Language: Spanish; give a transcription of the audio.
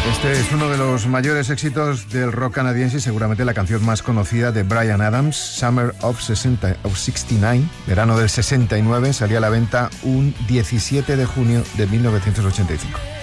Este es uno de los mayores éxitos del rock canadiense y seguramente la canción más conocida de Bryan Adams, Summer of 69, verano del 69, salía a la venta un 17 de junio de 1985.